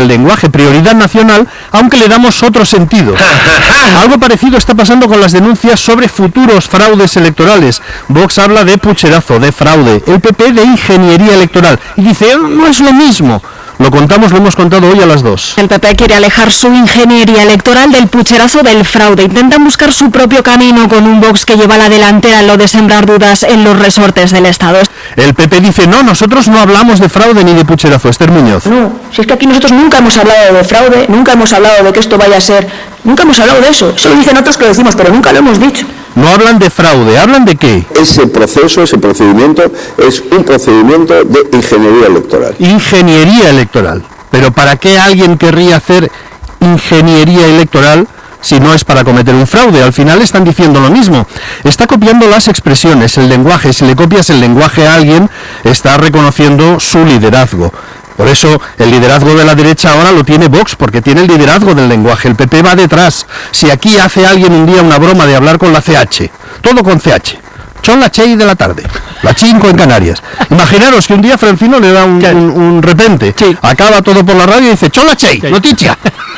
el lenguaje prioridad nacional, aunque le damos otro sentido. Algo parecido está pasando con las denuncias sobre futuros fraudes electorales. Vox habla de pucherazo, de fraude, el PP de ingeniería electoral, y dice, no es lo mismo. Lo hemos contado hoy a las 2. El PP quiere alejar su ingeniería electoral del pucherazo del fraude. Intentan buscar su propio camino con un Vox que lleva la delantera en lo de sembrar dudas en los resortes del Estado. El PP dice, no, nosotros no hablamos de fraude ni de pucherazo. Esther Muñoz. No, si es que aquí nosotros nunca hemos hablado de fraude, nunca hemos hablado de que esto vaya a ser, nunca hemos hablado de eso. Eso lo dicen otros que lo decimos, pero nunca lo hemos dicho. No hablan de fraude, ¿hablan de qué? Ese procedimiento es un procedimiento de ingeniería electoral. Ingeniería electoral. Pero ¿para qué alguien querría hacer ingeniería electoral si no es para cometer un fraude? Al final están diciendo lo mismo. Está copiando las expresiones, el lenguaje. Si le copias el lenguaje a alguien, está reconociendo su liderazgo. Por eso el liderazgo de la derecha ahora lo tiene Vox, porque tiene el liderazgo del lenguaje. El PP va detrás. Si aquí hace alguien un día una broma de hablar con la CH, todo con CH, son las 6 de la tarde, las 5 en Canarias. Imaginaros que un día Francino le da un repente, sí. Acaba todo por la radio y dice, son las 6, noticia.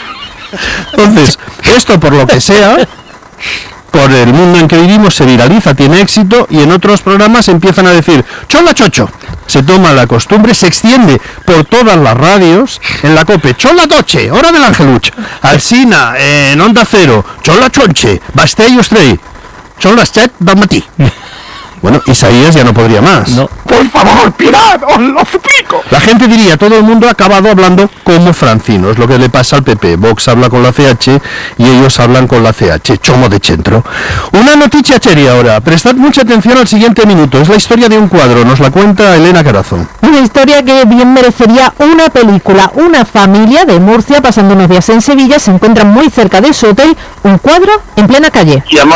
Entonces, esto por lo que sea, por el mundo en que vivimos se viraliza, tiene éxito, y en otros programas empiezan a decir, chola chocho. Se toma la costumbre, se extiende por todas las radios, en la COPE, chola doche, hora del Angeluch, Alsina, en Onda Cero, chola chonche, Bastell Ostrell, chola set del matí. Bueno, Isaías ya no podría más. No. Por favor, piedad, os lo suplico. La gente diría, todo el mundo ha acabado hablando como Francino, es lo que le pasa al PP. Vox habla con la CH y ellos hablan con la CH, chomo de centro. Una noticia seria ahora, prestad mucha atención al siguiente minuto, es la historia de un cuadro, nos la cuenta Elena Carazo. Una historia que bien merecería una película. Una familia de Murcia, pasando unos días en Sevilla, se encuentran muy cerca de su hotel, un cuadro en plena calle. Íbamos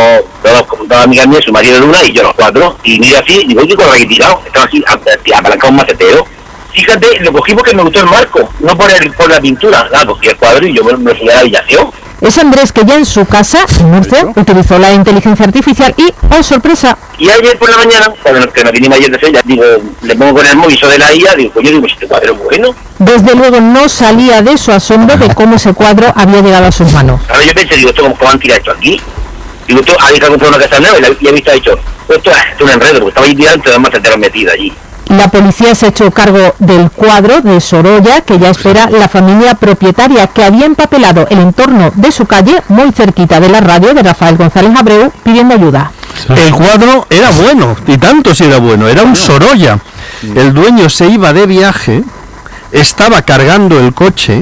dos amigas mías, su marido Luna y yo, los cuatro, y mira así, digo, ¿qué con aquí tirado? Estaba así, apalancado un macetero. Fíjate, lo cogí porque me gustó el marco, no por la pintura. Nada, cogí el cuadro y yo me fui a la habitación. Es Andrés, que ya en su casa, en Murcia, utilizó la inteligencia artificial y, oh sorpresa. Y ayer por la mañana, cuando nos vinimos ayer de Sevilla, digo, le pongo con el móvil de la IA, digo, pues yo digo, este cuadro es bueno. Desde luego no salía de su asombro de cómo ese cuadro había llegado a sus manos. Ahora yo pensé, digo, ¿cómo han tirado esto aquí? Digo, tú habéis comprado una casa nueva y habéis dicho, esto es un enredo, porque estaba ahí tirado entre dos maceteros metidos allí. La policía se ha hecho cargo del cuadro de Sorolla, que ya espera la familia propietaria, que había empapelado el entorno de su calle, muy cerquita de la radio de Rafael González Abreu, pidiendo ayuda. El cuadro era bueno, y tanto si era bueno, era un Sorolla. El dueño se iba de viaje, estaba cargando el coche,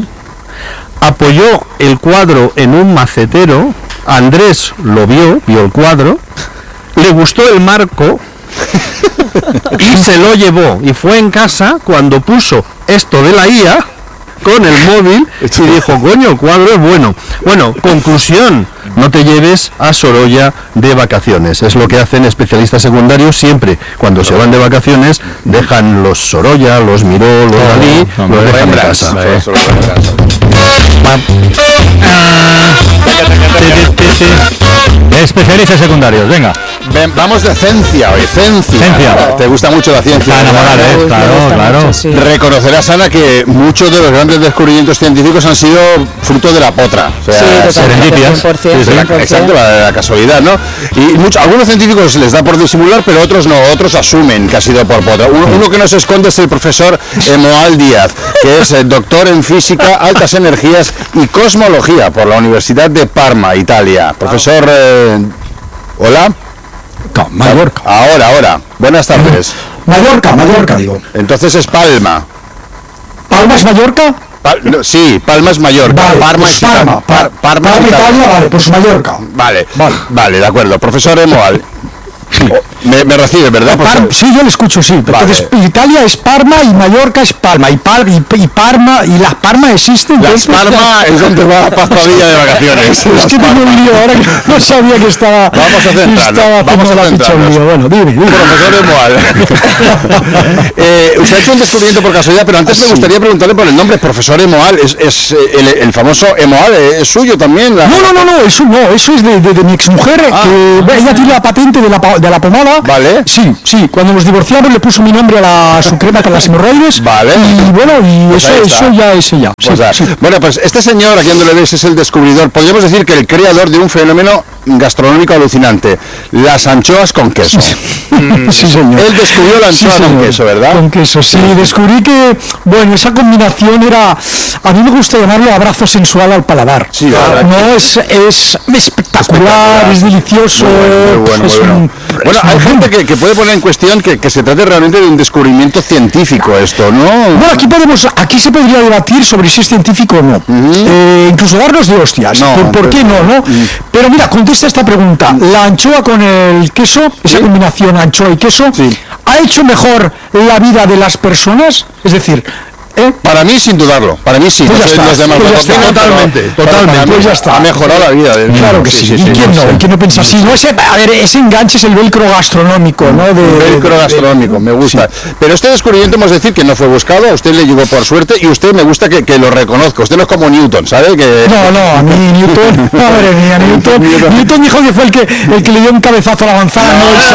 apoyó el cuadro en un macetero, Andrés lo vio el cuadro, le gustó el marco y se lo llevó, y fue en casa cuando puso esto de la IA con el móvil y dijo, coño, el cuadro es bueno. Bueno, conclusión, no te lleves a Sorolla de vacaciones. Es lo que hacen especialistas secundarios siempre. Cuando se van de vacaciones, dejan los Sorolla, los Miró, los Dalí, los dejan en casa. Especialistas secundarios, venga. Vamos de ciencia hoy, ciencia. Te gusta mucho la ciencia. Claro. Sí. Reconocerás, Ana, que muchos de los grandes descubrimientos científicos han sido fruto de la potra. O sea, serendipias. Exacto, la casualidad, ¿no? Y algunos científicos les da por disimular, pero otros no, otros asumen que ha sido por potra. Uno que no se esconde es el profesor Emoal Díaz, que es doctor en física, altas energías y cosmología por la Universidad de Parma, Italia. Profesor, ¿hola? Mallorca. Ahora. Buenas tardes. Mallorca, digo. Entonces es Palma. ¿Palma es Mallorca? Sí, Palma es Mallorca. Vale, Parma pues es Italia. Parma Italia, vale, pues Mallorca. Vale, de acuerdo. Profesor Emoal. Me recibe, ¿verdad? Sí, yo le escucho, sí. Entonces, Italia es Parma y Mallorca es Palma. Y Parma, y las Palmas existen. Las Palmas es donde va Paspadilla de vacaciones. Es que tengo un lío ahora que no sabía que estaba. Vamos a centrarnos. Bueno, dime. Profesor Emoal. Usted ha hecho un descubrimiento por casualidad, pero antes me gustaría preguntarle por el nombre. Profesor Emoal, es el famoso Emoal, ¿es suyo también? No, eso es de mi exmujer, que ella tiene la patente de la pomada anchoa. Vale. Sí, cuando nos divorciamos le puso mi nombre a su crema para las hemorroides. Vale. Y bueno, Pues eso ya es ella. Pues bueno, pues este señor, aquí donde le ves, es el descubridor, podríamos decir que el creador de un fenómeno gastronómico alucinante, las anchoas con queso. Sí, señor. Él descubrió la anchoa con queso, ¿verdad? Con queso, sí. Descubrí que, bueno, esa combinación era, a mí me gusta llamarlo abrazo sensual al paladar. Sí, ¿verdad? No, es espectacular, es delicioso. Muy bueno. Bueno, hay gente que puede poner en cuestión que se trate realmente de un descubrimiento científico esto, ¿no? Bueno, aquí se podría debatir sobre si es científico o no. Incluso darnos de hostias. No, ¿Por qué no? Pero mira, contesta esta pregunta. ¿La anchoa con el queso, esa combinación anchoa y queso, ha hecho mejor la vida de las personas? Es decir, para mí, sin dudarlo. Para mí sí. Pues ya está. Totalmente. Pues ya está. Ha mejorado la vida del Claro que sí. ¿Y quién no? ¿Y quién no piensa así? No, ese enganche es el velcro gastronómico, ¿no? Velcro gastronómico, me gusta. Sí. Pero este descubrimiento, hemos de decir que no fue buscado, a usted le llegó por suerte y usted me gusta que lo reconozca. Usted no es como Newton, ¿sabe? No, a mí Newton, madre mía, Newton dijo que fue el que le dio un cabezazo a la manzana,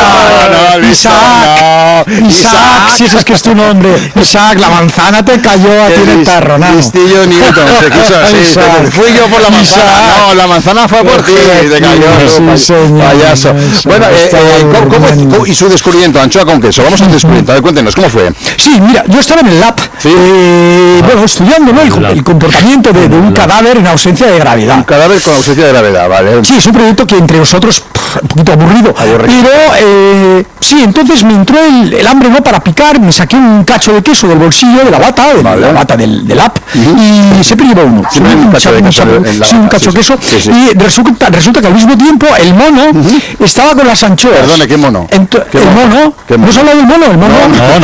Isaac, si ese es que es tu nombre. Isaac, la manzana te cayó a ti en el tarro, ¿no? Listillo Newton, se quiso así. Fui yo por la manzana. No, la manzana fue por ti, te cayó, payaso. Bueno, ¿cómo y su descubrimiento, anchoa con queso? Vamos al descubrimiento, a ver, cuéntenos, ¿cómo fue? Sí, mira, yo estaba en el lab, bueno, estudiando, ¿no? El comportamiento de un cadáver en ausencia de gravedad. Un cadáver con ausencia de gravedad, ¿vale? Sí, es un proyecto que entre nosotros, un poquito aburrido. Pero, sí, entonces me entró el hambre, ¿no? Para picar, me saqué un cacho de queso del bolsillo de la bata, la bata del app, y siempre lleva uno. Un cacho de queso. Sí, un cacho de queso. Y resulta que al mismo tiempo el mono estaba con las anchoas. Perdone, ¿qué mono? El mono. ¿No has hablado del mono? El mono.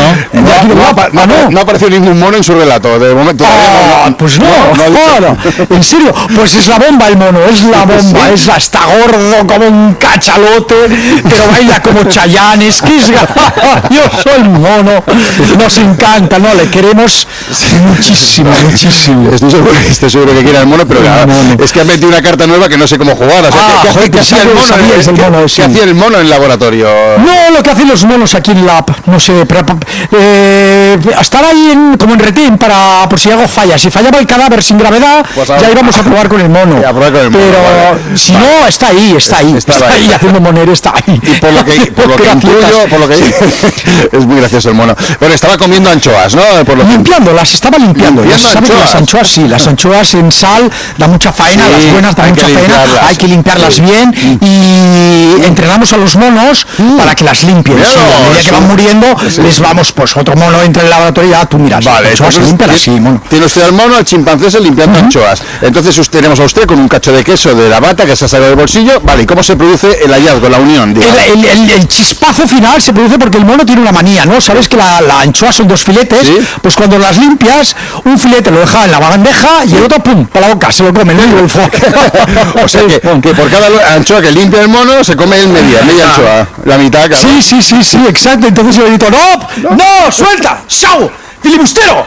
No apareció ningún mono en su relato, de momento. Pues no. En serio, pues es la bomba el mono, es la bomba, es hasta gordo como un cachalote, pero baila como Chayanne, es que es yo soy el mono, nos encanta, no, le queremos muchísimo. Estoy seguro que quiere el mono, pero es que ha metido una carta nueva que no sé cómo jugar. O sea, ¿qué hacía el mono? ¿Qué hacía el mono en el laboratorio? No, lo que hacen los monos aquí en la app, no sé, estar ahí como en retén por si algo falla. Si fallaba el cadáver sin gravedad, pues ya íbamos a probar con el mono. Pero si no, está ahí haciendo monero, está ahí. Y por lo que intuyo, es muy gracioso el mono. Bueno, estaba comiendo anchoas, ¿no? Estaba limpiando. Las anchoas en sal da mucha faena, las buenas dan mucha faena, hay que limpiarlas bien y entrenamos a los monos para que las limpien. A medida que van muriendo, les vamos, pues otro mono entra en el laboratorio, tú miras, vale, anchoas limpialas, sí, mono. Tiene usted al mono, al chimpancé limpiando anchoas. Entonces tenemos a usted con un cacho de queso de la bata que se ha sacado del bolsillo. Vale, ¿y cómo se produce el hallazgo, la unión? El chispazo final se produce porque el mono tiene una manía, ¿no? Sabes que la anchoa son dos filetes, pues cuando las limpias, un filete lo deja en la bandeja y el otro, pum, para la boca, se lo come el medio. O sea que por cada anchoa que limpia el mono, se come el media anchoa, la mitad. Sí, exacto. Entonces yo le grito, ¡no, suelta! ¡Chao! ¡Filibustero!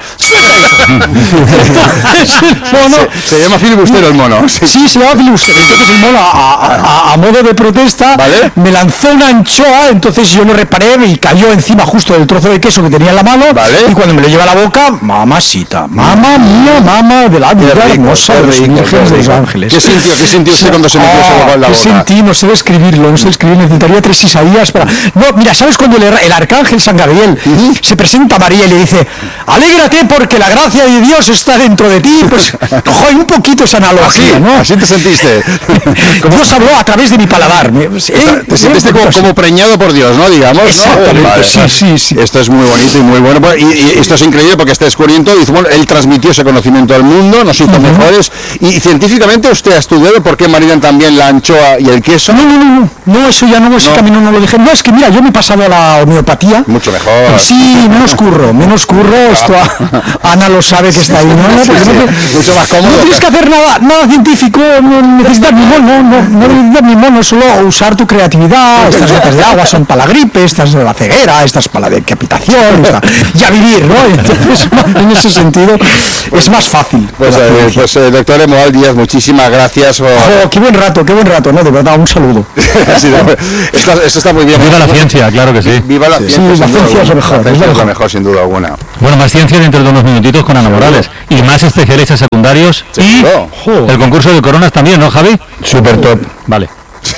Se llama filibustero el mono. Sí, se llama filibustero. Entonces el mono, a modo de protesta, me lanzó una anchoa, entonces yo no reparé y cayó encima justo del trozo de queso que tenía en la mano. Y cuando me lo lleva a la boca, mamacita, mamá mía, mamá de la vida hermosa de los vírgenes de Los Ángeles. ¿Qué sintió usted cuando se metió esa boca en la boca? ¿Qué sentí? No sé describirlo, necesitaría 3 Isaías para... No, mira, ¿sabes cuando el arcángel San Gabriel se presenta a María y le dice: alégrate porque la gracia de Dios está dentro de ti? Pues, un poquito esa analogía, ¿no? Así te sentiste. Dios habló a través de mi paladar. Te sentiste como preñado por Dios, ¿no? Digamos, exactamente, sí. Esto es muy bonito y muy bueno. Y esto es increíble porque este descubrimiento, él transmitió ese conocimiento al mundo, nos hizo mejores. Y científicamente usted ha estudiado por qué maridan también la anchoa y el queso. No, eso ya no, ese camino no lo dije. No, es que mira, yo me he pasado a la homeopatía. Mucho mejor. Sí, menos curro. esto Ana lo sabe que está ahí, ¿no? Mucho más cómodo. No tienes que hacer nada científico, no necesitas ni mono, no necesitas ni mono, solo usar tu creatividad. Estas gotas de agua son para la gripe, estas de la ceguera, estas para la decapitación, y a vivir, ¿no? Entonces, en ese sentido, es más fácil. Pues doctor Emoal Díaz, muchísimas gracias. Qué buen rato, ¿no? De verdad, un saludo. Sí, esto está muy bien. Viva la ciencia, claro que sí. Viva la ciencia. Sí, la ciencia es lo mejor. Es lo mejor, sin duda alguna. Bueno, más ciencia dentro de unos minutitos con Ana Morales. Y más especialistas secundarios. Y el concurso de coronas también, ¿no, Javi? Super top. Vale.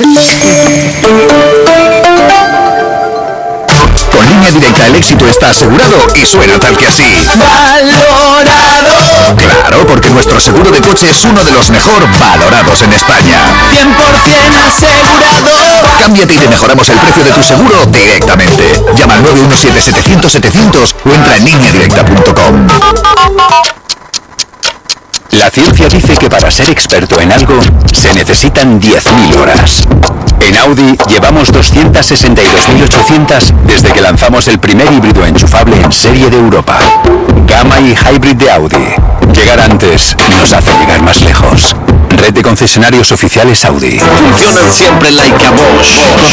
Con Línea Directa el éxito está asegurado y suena tal que así. ¡Valorado! Claro, porque nuestro seguro de coche es uno de los mejor valorados en España. 100% asegurado. Cámbiate y te mejoramos el precio de tu seguro directamente. Llama al 917-700-700 o entra en lineadirecta.com. La ciencia dice que para ser experto en algo se necesitan 10.000 horas. En Audi llevamos 262.800 desde que lanzamos el primer híbrido enchufable en serie de Europa. Gamma y Hybrid de Audi. Llegar antes nos hace llegar más lejos. Red de concesionarios oficiales Audi. Funcionan siempre like a Bosch.